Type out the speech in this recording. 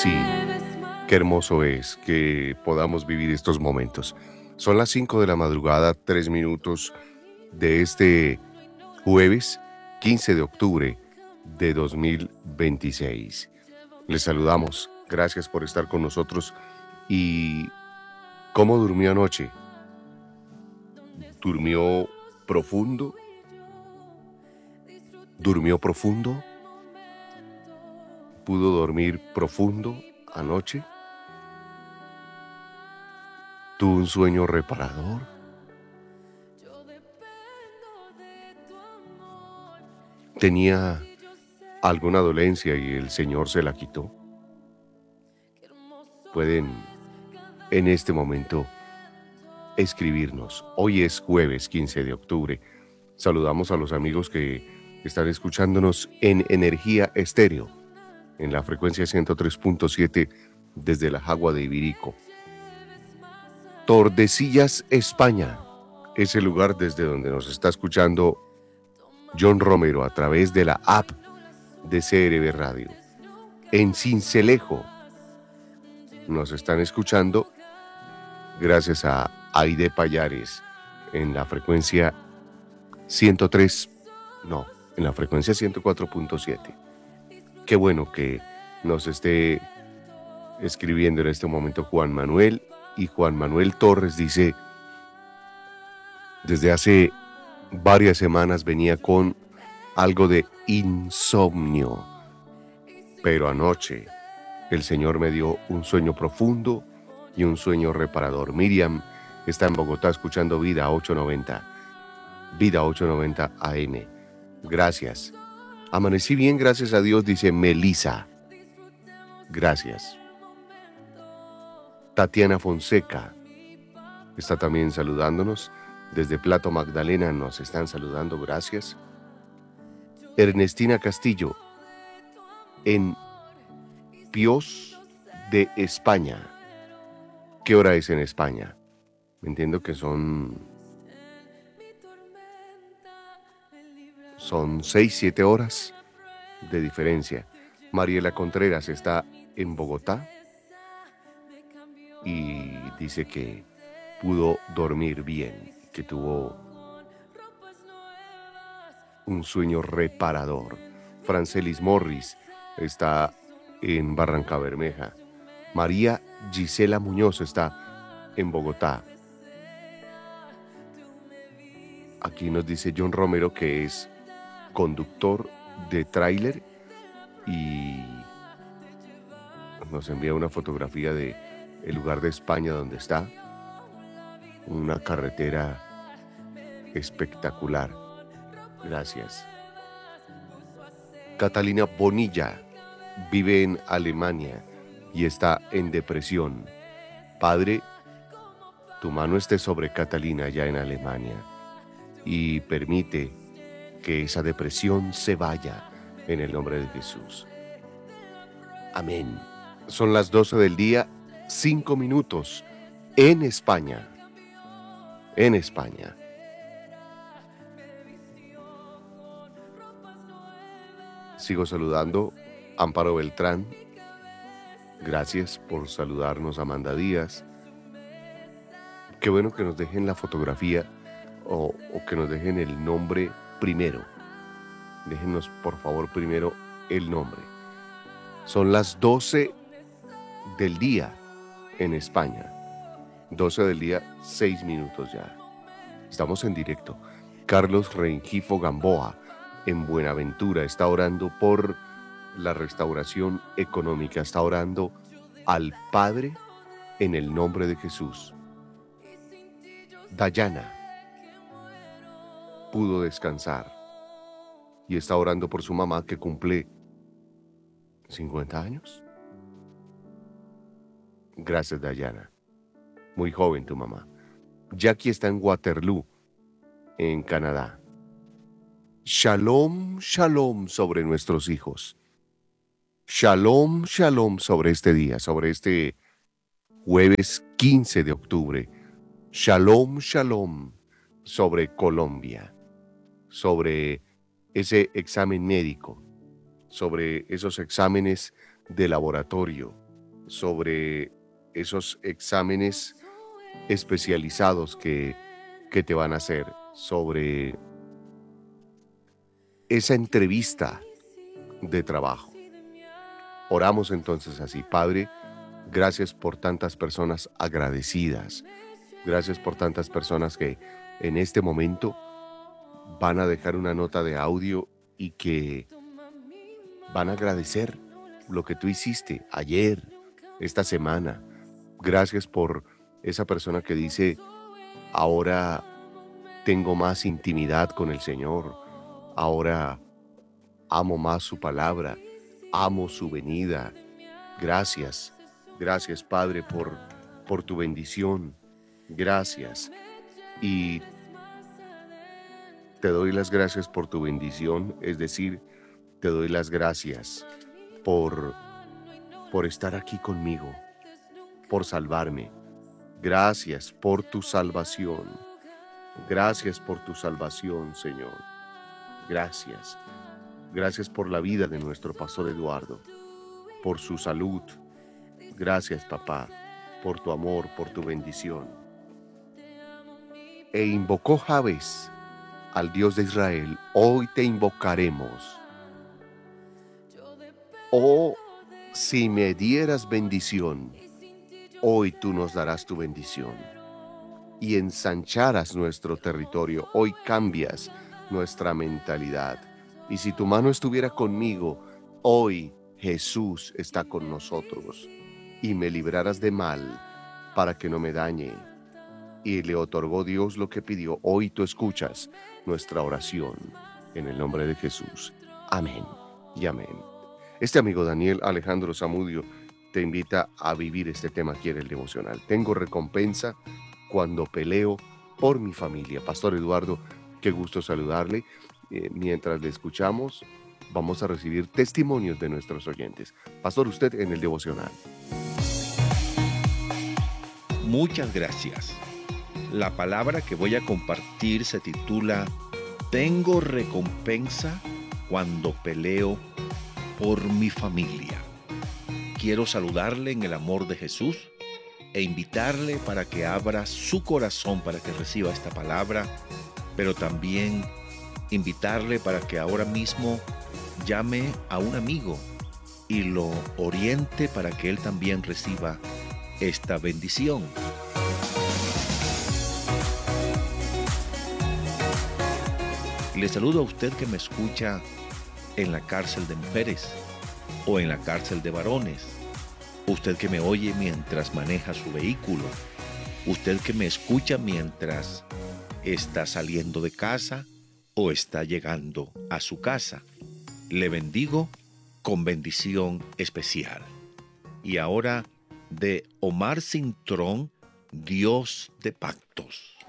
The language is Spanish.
Sí, qué hermoso es que podamos vivir estos momentos. Son las 5 de la madrugada, 3 minutos de este jueves 15 de octubre de 2026. Les saludamos, gracias por estar con nosotros. ¿Y cómo durmió anoche? ¿Durmió profundo? ¿Durmió profundo? ¿Pudo dormir profundo anoche? ¿Tuvo un sueño reparador? ¿Tenía alguna dolencia y el Señor se la quitó? Pueden en este momento escribirnos. Hoy es jueves 15 de octubre. Saludamos a los amigos que están escuchándonos en Energía Estéreo, en la frecuencia 103.7 desde la Jagua de Ibirico. Tordesillas, España, es el lugar desde donde nos está escuchando John Romero a través de la app de CRB Radio. En Cincelejo nos están escuchando gracias a Aide Payares en la frecuencia 104.7. Qué bueno que nos esté escribiendo en este momento Juan Manuel, y Juan Manuel Torres dice: desde hace varias semanas venía con algo de insomnio, pero anoche el Señor me dio un sueño profundo y un sueño reparador. Miriam está en Bogotá escuchando Vida 890 AM. Gracias. Amanecí bien, gracias a Dios, dice Melisa. Gracias. Tatiana Fonseca está también saludándonos. Desde Plato Magdalena nos están saludando, gracias. Ernestina Castillo, en Pios de España. ¿Qué hora es en España? Entiendo que son 6-7 horas de diferencia. Mariela Contreras está en Bogotá y dice que pudo dormir bien, que tuvo un sueño reparador. Francelis Morris está en Barranca Bermeja. María Gisela Muñoz está en Bogotá. Aquí nos dice John Romero que es conductor de tráiler y nos envía una fotografía de el lugar de España donde está. Una carretera espectacular. Gracias. Catalina Bonilla vive en Alemania y está en depresión. Padre, tu mano esté sobre Catalina ya en Alemania y permite que esa depresión se vaya en el nombre de Jesús. Amén. Son las 12 del día, 5 minutos en España. En España. Sigo saludando Amparo Beltrán. Gracias por saludarnos, Amanda Díaz. Qué bueno que nos dejen la fotografía o que nos dejen el nombre primero. Déjenos por favor primero el nombre. Son las 12 del día en España. 12 del día, 6 minutos ya. Estamos en directo. Carlos Rengifo Gamboa en Buenaventura está orando por la restauración económica. Está orando al Padre en el nombre de Jesús. Dayana pudo descansar y está orando por su mamá que cumple 50 años. Gracias, Dayana. Muy joven tu mamá. Jackie está en Waterloo, en Canadá. Shalom, shalom sobre nuestros hijos. Shalom, shalom sobre este día, sobre este jueves 15 de octubre. Shalom, shalom sobre Colombia, sobre ese examen médico, sobre esos exámenes de laboratorio, sobre esos exámenes especializados que te van a hacer, sobre esa entrevista de trabajo. Oramos entonces así, Padre, gracias por tantas personas agradecidas, gracias por tantas personas que en este momento van a dejar una nota de audio y que van a agradecer lo que tú hiciste ayer, esta semana. Gracias por esa persona que dice, ahora tengo más intimidad con el Señor, ahora amo más su palabra, amo su venida. Gracias, gracias Padre por tu bendición. Gracias. Y te doy las gracias por tu bendición, es decir, te doy las gracias por, por estar aquí conmigo, por salvarme. Gracias por tu salvación. Gracias por tu salvación, Señor. Gracias. Gracias por la vida de nuestro pastor Eduardo, por su salud. Gracias, papá, por tu amor, por tu bendición. E invocó Jabes al Dios de Israel, hoy te invocaremos. Oh, si me dieras bendición, hoy tú nos darás tu bendición. Y ensancharas nuestro territorio, hoy cambias nuestra mentalidad. Y si tu mano estuviera conmigo, hoy Jesús está con nosotros. Y me librarás de mal para que no me dañe. Y le otorgó Dios lo que pidió. Hoy tú escuchas nuestra oración en el nombre de Jesús. Amén y amén. Este amigo Daniel Alejandro Zamudio te invita a vivir este tema aquí en el devocional. Tengo recompensa cuando peleo por mi familia. Pastor Eduardo, qué gusto saludarle. Mientras le escuchamos, vamos a recibir testimonios de nuestros oyentes. Pastor, usted en el devocional. Muchas gracias. La palabra que voy a compartir se titula Tengo recompensa cuando peleo por mi familia. Quiero saludarle en el amor de Jesús e invitarle para que abra su corazón para que reciba esta palabra, pero también invitarle para que ahora mismo llame a un amigo y lo oriente para que él también reciba esta bendición. Le saludo a usted que me escucha en la cárcel de mujeres o en la cárcel de varones. Usted que me oye mientras maneja su vehículo. Usted que me escucha mientras está saliendo de casa o está llegando a su casa. Le bendigo con bendición especial. Y ahora de Omar Cintrón, Dios de pactos.